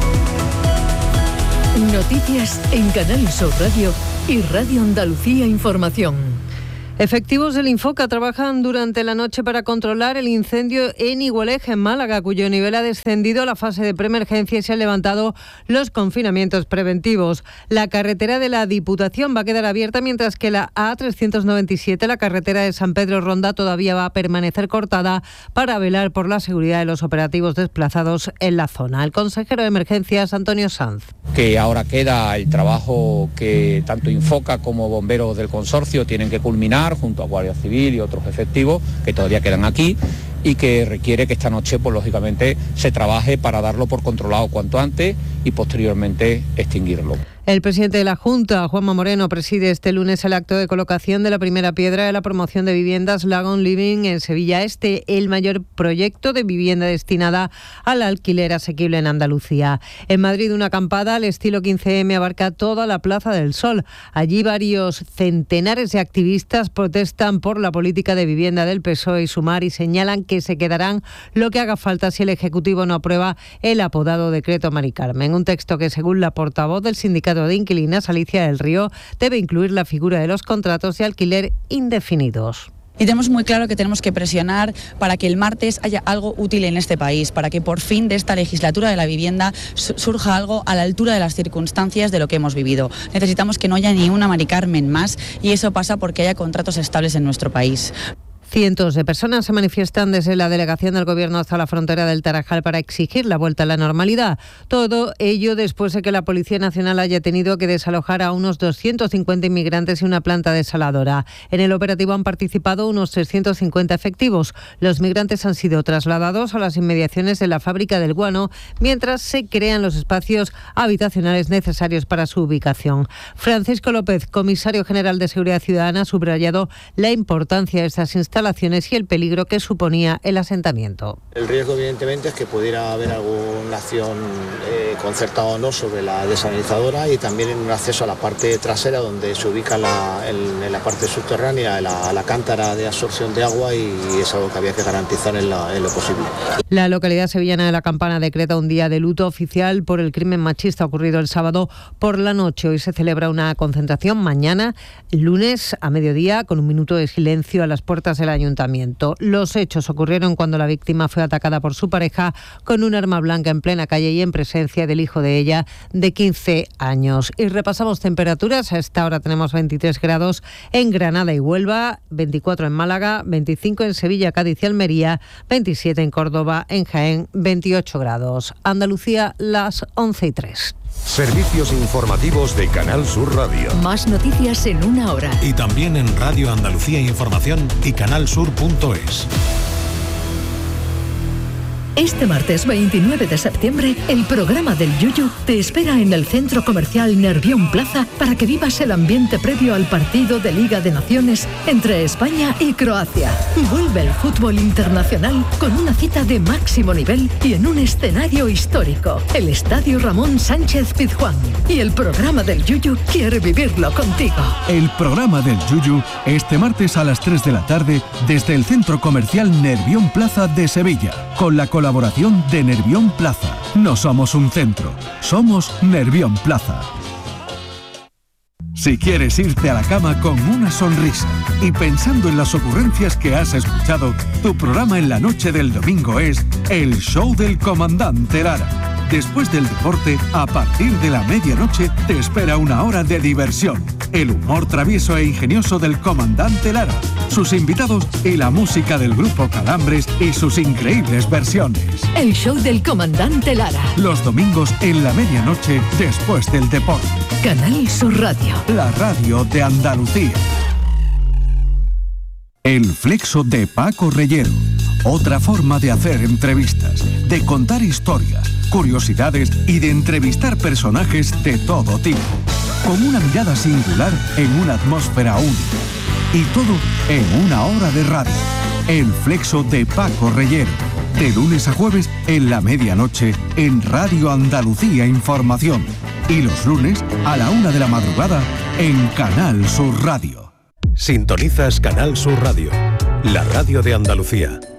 Noticias en Canal Sur Radio y Radio Andalucía Información. Efectivos del Infoca trabajan durante la noche para controlar el incendio en Igualeje, en Málaga, cuyo nivel ha descendido a la fase de preemergencia y se han levantado los confinamientos preventivos. La carretera de la Diputación va a quedar abierta, mientras que la A trescientos noventa y siete, la carretera de San Pedro Ronda, todavía va a permanecer cortada para velar por la seguridad de los operativos desplazados en la zona. El consejero de Emergencias, Antonio Sanz. Que ahora queda el trabajo que tanto Infoca como bomberos del consorcio tienen que culminar junto a Guardia Civil y otros efectivos que todavía quedan aquí, y que requiere que esta noche, pues lógicamente, se trabaje para darlo por controlado cuanto antes y posteriormente extinguirlo. El presidente de la Junta, Juanma Moreno, preside este lunes el acto de colocación de la primera piedra de la promoción de viviendas Lagon Living en Sevilla Este, el mayor proyecto de vivienda destinada al alquiler asequible en Andalucía. En Madrid, una acampada al estilo quince eme abarca toda la Plaza del Sol. Allí varios centenares de activistas protestan por la política de vivienda del P S O E y Sumar y señalan que se quedarán lo que haga falta si el Ejecutivo no aprueba el apodado Decreto Mari Carmen. Un texto que, según la portavoz del sindicato de inquilinas, Alicia del Río, debe incluir la figura de los contratos de alquiler indefinidos. Y tenemos muy claro que tenemos que presionar para que el martes haya algo útil en este país, para que por fin de esta legislatura de la vivienda surja algo a la altura de las circunstancias de lo que hemos vivido. Necesitamos que no haya ni una Mari Carmen más, y eso pasa porque haya contratos estables en nuestro país. Cientos de personas se manifiestan desde la delegación del Gobierno hasta la frontera del Tarajal para exigir la vuelta a la normalidad. Todo ello después de que la Policía Nacional haya tenido que desalojar a unos doscientos cincuenta inmigrantes y una planta desaladora. En el operativo han participado unos trescientos cincuenta efectivos. Los migrantes han sido trasladados a las inmediaciones de la fábrica del guano, mientras se crean los espacios habitacionales necesarios para su ubicación. Francisco López, comisario general de Seguridad Ciudadana, ha subrayado la importancia de estas instalaciones y el peligro que suponía el asentamiento. El riesgo, evidentemente, es que pudiera haber alguna acción eh, concertada o no sobre la desalinizadora, y también en un acceso a la parte trasera donde se ubica la, en, en la parte subterránea la, la cántara de absorción de agua, y es algo que había que garantizar en, la, en lo posible. La localidad sevillana de La Campana decreta un día de luto oficial por el crimen machista ocurrido el sábado por la noche. Hoy se celebra una concentración, mañana, el lunes a mediodía, con un minuto de silencio a las puertas del ayuntamiento. Los hechos ocurrieron cuando la víctima fue atacada por su pareja con un arma blanca en plena calle y en presencia del hijo de ella, de quince años. Y repasamos temperaturas. A esta hora tenemos veintitrés grados en Granada y Huelva, veinticuatro en Málaga, veinticinco en Sevilla, Cádiz y Almería, veintisiete en Córdoba, en Jaén, veintiocho grados. Andalucía, las once y tres. Servicios informativos de Canal Sur Radio. Más noticias en una hora. Y también en Radio Andalucía Información y canalsur punto es. Este martes veintinueve de septiembre, el programa del Yuyu te espera en el Centro Comercial Nervión Plaza para que vivas el ambiente previo al partido de Liga de Naciones entre España y Croacia. Vuelve el fútbol internacional con una cita de máximo nivel y en un escenario histórico, el Estadio Ramón Sánchez Pizjuán. Y el programa del Yuyu quiere vivirlo contigo. El programa del Yuyu este martes a las tres de la tarde desde el Centro Comercial Nervión Plaza de Sevilla, con la colaboración de Nervión Plaza. No somos un centro, somos Nervión Plaza. Si quieres irte a la cama con una sonrisa y pensando en las ocurrencias que has escuchado, tu programa en la noche del domingo es El Show del Comandante Lara. Después del deporte, a partir de la medianoche, te espera una hora de diversión. El humor travieso e ingenioso del Comandante Lara, sus invitados y la música del grupo Calambres y sus increíbles versiones. El Show del Comandante Lara. Los domingos en la medianoche, después del deporte. Canal Sur Radio. La radio de Andalucía. El Flexo de Paco Reyero. Otra forma de hacer entrevistas, de contar historias, curiosidades y de entrevistar personajes de todo tipo. Con una mirada singular en una atmósfera única. Y todo en una hora de radio. El Flexo de Paco Reyero. De lunes a jueves en la medianoche en Radio Andalucía Información. Y los lunes a la una de la madrugada en Canal Sur Radio. Sintonizas Canal Sur Radio, la radio de Andalucía.